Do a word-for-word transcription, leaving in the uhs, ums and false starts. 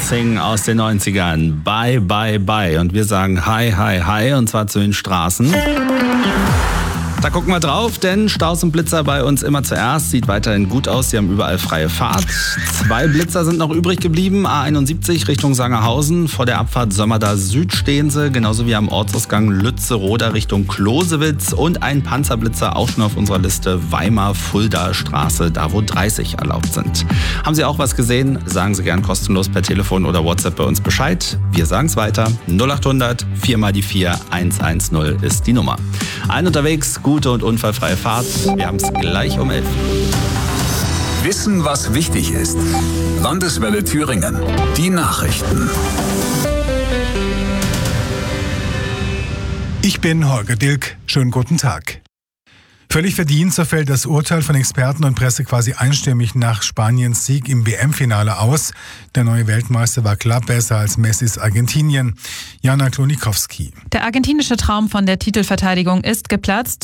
Dancing aus den neunzigern. Bye, bye, bye. Und wir sagen hi, hi, hi. Und zwar zu den Straßen. Da gucken wir drauf, denn Staus und Blitzer bei uns immer zuerst. Sieht weiterhin gut aus, sie haben überall freie Fahrt. Zwei Blitzer sind noch übrig geblieben. A einundsiebzig Richtung Sangerhausen. Vor der Abfahrt Sömmerda Süd stehen sie. Genauso wie am Ortsausgang Lützeroda Richtung Klosewitz. Und ein Panzerblitzer auch schon auf unserer Liste. Weimar-Fulda Straße, da wo dreißig erlaubt sind. Haben Sie auch was gesehen? Sagen Sie gern kostenlos per Telefon oder WhatsApp bei uns Bescheid. Wir sagen es weiter. null acht hundert vier mal die vier eins eins null ist die Nummer. Allen unterwegs, gute und unfallfreie Fahrt. Wir haben es gleich um elf. Wissen, was wichtig ist. Landeswelle Thüringen. Die Nachrichten. Ich bin Holger Dilk. Schönen guten Tag. Völlig verdient, so fällt das Urteil von Experten und Presse quasi einstimmig nach Spaniens Sieg im W M-Finale aus. Der neue Weltmeister war klar besser als Messis Argentinien. Jana Klonikowski. Der argentinische Traum von der Titelverteidigung ist geplatzt.